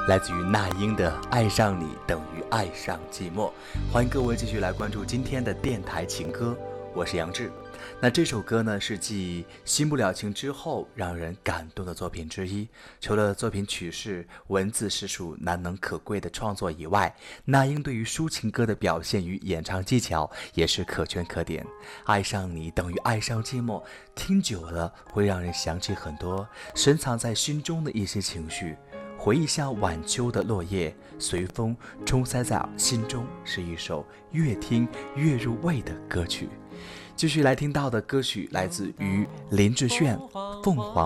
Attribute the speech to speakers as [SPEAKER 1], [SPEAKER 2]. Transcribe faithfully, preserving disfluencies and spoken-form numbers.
[SPEAKER 1] 来自于那英的《爱上你等于爱上寂寞》。欢迎各位继续来关注今天的电台情歌，我是杨志。那这首歌呢，是继《新不了情》之后让人感动的作品之一。除了作品曲式、文字实属难能可贵的创作以外，那英对于抒情歌的表现与演唱技巧也是可圈可点。爱上你等于爱上寂寞，听久了会让人想起很多深藏在心中的一些情绪。回忆像晚秋的落叶，随风冲塞在心中，是一首越听越入味的歌曲。继续来听到的歌曲来自于林志炫《凤凰